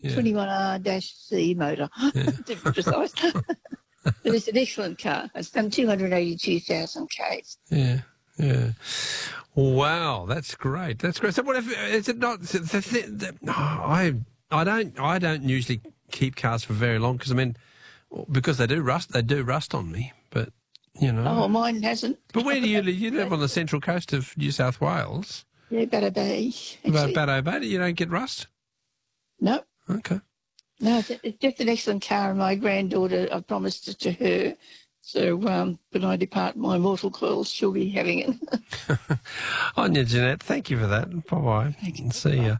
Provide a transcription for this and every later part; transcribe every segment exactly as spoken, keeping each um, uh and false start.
yeah. twenty-one R C motor, Yeah. to be precise. But it's an excellent car. It's done two hundred eighty-two thousand Ks. Yeah, yeah. Wow, that's great. That's great. So, what if is it not? The, the, the, oh, I I don't I don't usually keep cars for very long because I mean because they do rust. They do rust on me, but you know. Oh, mine hasn't. But where do you live? You live on the central coast of New South Wales. Yeah, Bateau Bay. About Bateau Bay, you don't get rust. No. Okay. No, it's, it's just an excellent car, and my granddaughter, I promised it to her. So um, when I depart my mortal coils, she'll be having it. On you, Jeanette. Thank you for that. Bye-bye. See you.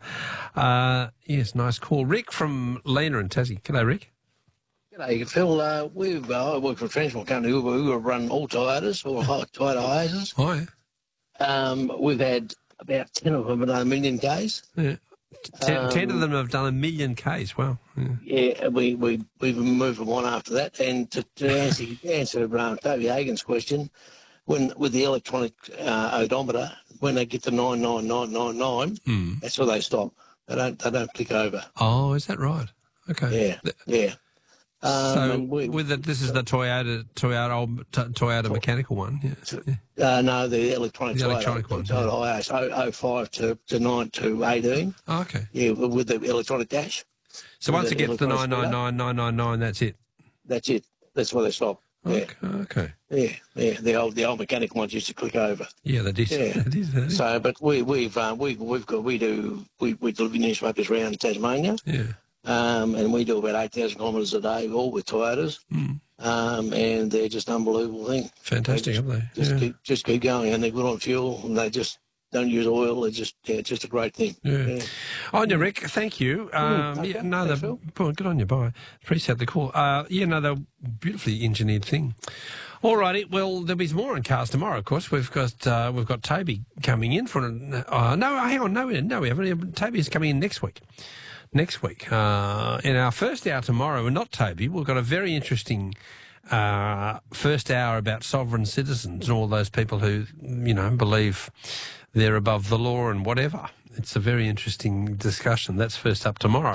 Uh, yes, nice call. Rick from Lena and Tassie. G'day, Rick. G'day, Phil. Uh, we've, uh, I work for a transport company. We, we run all Toyotas, all Toyota Hiaces. Oh, yeah. Um, we've had about ten of them have done a million Ks. Yeah. Ten, Um, ten of them have done a million Ks. Wow. Yeah. Yeah, we, we, we've moved them on after that. And to, to answer, answer um, Toby Hagen's question, when with the electronic uh, odometer, when they get to nine nine nine nine nine, Mm. that's where they stop. They don't they don't click over. Oh, is that right? Okay. Yeah, yeah. Um, So and we, with the, this is the Toyota Toyota old, t- Toyota mechanical one. Yeah. yeah. uh, no, the electronic The Toyota, electronic one, Toyota yeah. Hiace, oh, oh five to, to nine to eighteen. Oh, okay. Yeah, with the electronic dash. So once it gets to nine nine nine nine nine nine, that's it. That's it. That's where they stop. Yeah, Okay. Okay. yeah, yeah. The old the old mechanical ones used to click over. Yeah, that is. Yeah. That is. That is. So, but we we've uh, we we've got we do we we deliver newspapers around Tasmania, Yeah. um, and we do about eight thousand kilometres a day, all with Toyotas, Mm. um, and they're just an unbelievable thing. Fantastic, They just, aren't they? Just Yeah. keep just keep going, and they're good on fuel, and they just don't use oil. They're just yeah, it's just a great thing. Yeah. Yeah. On you, Rick. Thank you. Um, okay. yeah, no, Thanks, they're, Phil. boy, good on you. Bye. Appreciate the call. Uh, yeah, no, they're a beautifully engineered thing. All righty. Well, there'll be some more on cars tomorrow. Of course, we've got uh, we've got Toby coming in for. An, uh, no, hang on. No, no, we haven't. Toby's coming in next week. Next week, uh, in our first hour tomorrow, and not Toby, we've got a very interesting uh, first hour about sovereign citizens and all those people who, you know, believe they're above the law and whatever. It's a very interesting discussion. That's first up tomorrow.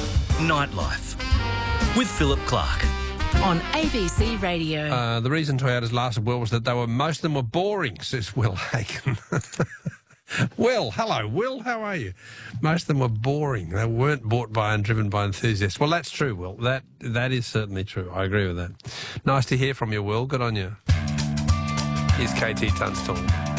Nightlife with Philip Clark. On A B C Radio. Uh, the reason Toyotas lasted well was that they were most of them were boring, says Will Hagen. Will, hello, Will, how are you? Most of them were boring. They weren't bought by and driven by enthusiasts. Well, that's true, Will. That that is certainly true. I agree with that. Nice to hear from you, Will. Good on you. Here's K T Tunstall.